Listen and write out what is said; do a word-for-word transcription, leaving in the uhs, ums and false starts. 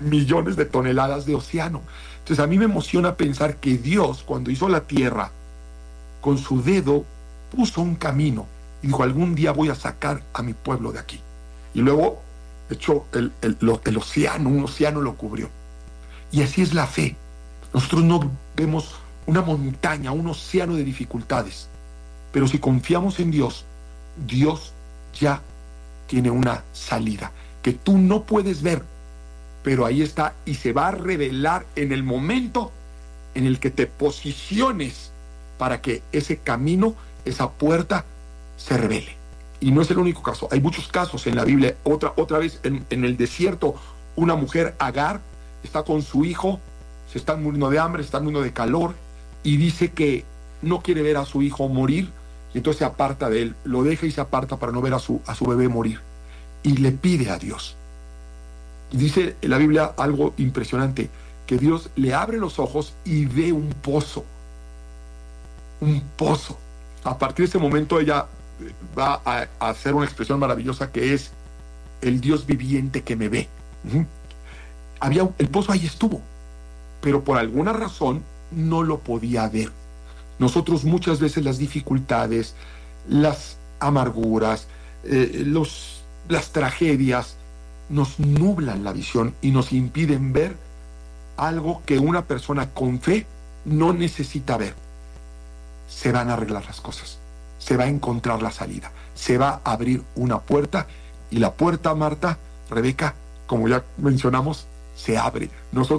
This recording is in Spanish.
millones de toneladas de océano. Entonces a mí me emociona pensar que Dios, cuando hizo la tierra, con su dedo puso un camino y dijo, algún día voy a sacar a mi pueblo de aquí. Y luego echó el, el, el océano, un océano lo cubrió. Y así es la fe. Nosotros no vemos una montaña, un océano de dificultades, pero si confiamos en Dios, Dios ya tiene una salida que tú no puedes ver, pero ahí está y se va a revelar en el momento en el que te posiciones para que ese camino, esa puerta se revele. Y no es el único caso, hay muchos casos en la Biblia. Otra, otra vez en, en el desierto, una mujer, Agar, está con su hijo, se están muriendo de hambre, se están muriendo de calor, y dice que no quiere ver a su hijo morir, y entonces se aparta de él, lo deja y se aparta para no ver a su, a su bebé morir, y le pide a Dios. Y dice en la Biblia algo impresionante, que Dios le abre los ojos y ve un pozo, un pozo. A partir de ese momento ella va a, a hacer una expresión maravillosa que es el Dios viviente que me ve. Uh-huh. Había, el pozo ahí estuvo, pero por alguna razón no lo podía ver. Nosotros muchas veces las dificultades, las amarguras, eh, los, las tragedias nos nublan la visión y nos impiden ver algo que una persona con fe no necesita ver. Se van a arreglar las cosas, se va a encontrar la salida, se va a abrir una puerta, y la puerta, Marta, Rebeca, como ya mencionamos, se abre. Nosotros